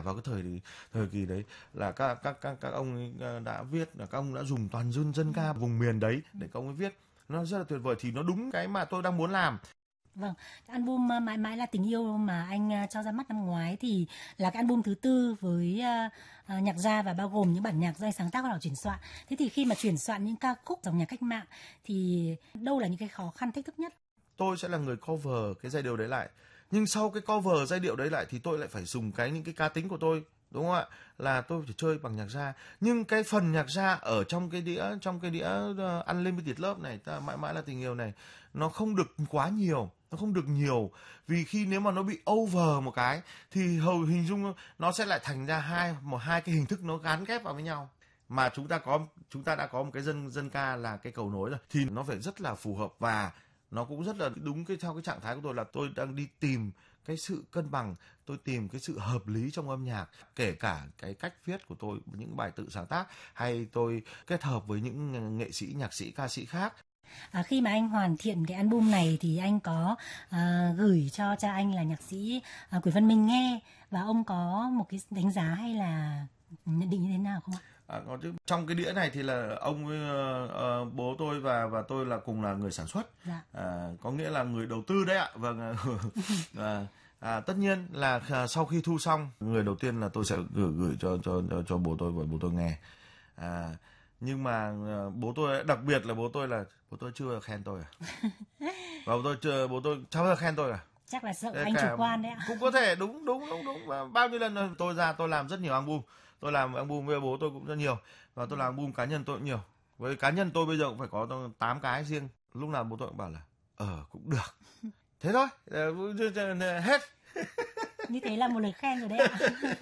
vào cái thời kỳ đấy là các ông ấy đã viết, là các ông đã dùng toàn dân ca vùng miền đấy để các ông ấy viết. Nó rất là tuyệt vời, thì nó đúng cái mà tôi đang muốn làm. Vâng, cái album Mãi mãi là tình yêu mà anh cho ra mắt năm ngoái thì là cái album thứ 4 với nhạc gia và bao gồm những bản nhạc do anh sáng tác và chuyển soạn. Thế thì khi mà chuyển soạn những ca khúc dòng nhạc cách mạng thì đâu là những cái khó khăn thách thức nhất? Tôi sẽ là người cover cái giai điệu đấy lại. Nhưng sau cái cover giai điệu đấy lại thì tôi lại phải dùng những cái cá tính của tôi, đúng không ạ? Là tôi phải chơi bằng nhạc gia. Nhưng cái phần nhạc gia ở trong cái đĩa Unlimited Love này, mãi mãi là tình yêu này, nó không được quá nhiều, nó không được nhiều. Vì khi nếu mà nó bị over một cái thì hình dung nó sẽ lại thành ra hai cái hình thức nó gắn ghép vào với nhau. Mà chúng ta đã có một cái dân ca là cái cầu nối rồi, thì nó phải rất là phù hợp, và nó cũng rất là đúng theo cái trạng thái của tôi là tôi đang đi tìm cái sự cân bằng, tôi tìm cái sự hợp lý trong âm nhạc, kể cả cái cách viết của tôi, những bài tự sáng tác, hay tôi kết hợp với những nghệ sĩ, nhạc sĩ, ca sĩ khác. Khi mà anh hoàn thiện cái album này thì anh có gửi cho cha anh là nhạc sĩ Quế Văn Minh nghe, và ông có một cái đánh giá hay là nhận định như thế nào không ạ? Có chứ. Trong cái đĩa này thì là ông bố tôi và tôi là cùng là người sản xuất. Dạ. Có nghĩa là người đầu tư đấy ạ. Vâng. Tất nhiên là sau khi thu xong, người đầu tiên là tôi sẽ gửi cho bố tôi và bố tôi nghe. Nhưng mà bố tôi, đặc biệt là bố tôi chưa khen tôi và bố tôi chưa bao giờ khen tôi Chắc là sợ anh chủ quan đấy ạ. Cũng có thể, đúng. Và bao nhiêu lần tôi làm rất nhiều album. Tôi làm album với bố tôi cũng rất nhiều, và tôi làm album cá nhân tôi cũng nhiều. Với cá nhân tôi bây giờ cũng phải có 8 cái riêng. Lúc nào bố tôi cũng bảo là cũng được. Thế thôi, hết. Như thế là một lời khen rồi đấy ạ.